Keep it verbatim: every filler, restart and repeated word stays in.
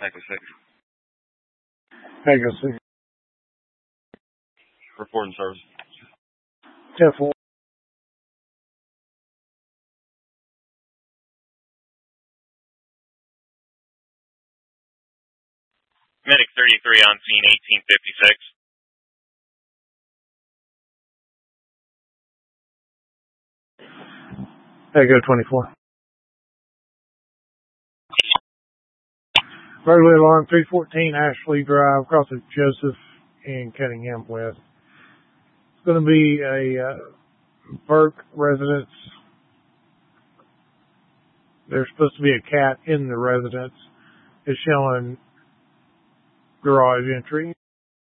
Echo six. Echo six. Reporting service. ten four. Medic thirty-three on scene, eighteen fifty-six. Echo twenty-four. Burglary alarm three fourteen Ashley Drive, across of Joseph in Cunningham West. It's going to be a uh, Burke residence. There's supposed to be a cat in the residence. It's showing garage entry.